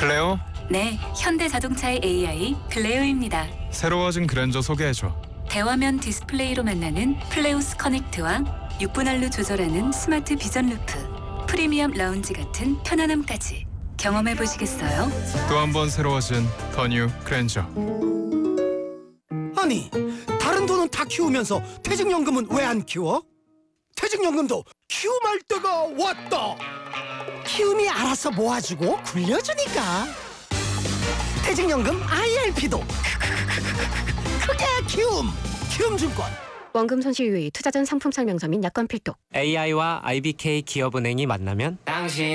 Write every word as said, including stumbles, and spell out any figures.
클레오? 네, 현대자동차의 에이아이 클레오입니다. 새로워진 그랜저 소개해줘. 대화면 디스플레이로 만나는 플레우스 커넥트와 육 분할로 조절하는 스마트 비전 루프, 프리미엄 라운지 같은 편안함까지 경험해 보시겠어요? 또 한 번 새로워진 더 뉴 그랜저. 아니, 다른 돈은 다 키우면서 퇴직연금은 왜 안 키워? 퇴직연금도 키움할 때가 왔다. 키움이 알아서 모아주고 굴려주니까. 퇴직연금 아이알피도 그게 키움. 키움증권. 원금 손실 유의, 투자 전 상품 설명서 및 약관 필독. 에이아이와 아이비케이 기업은행이 만나면 당신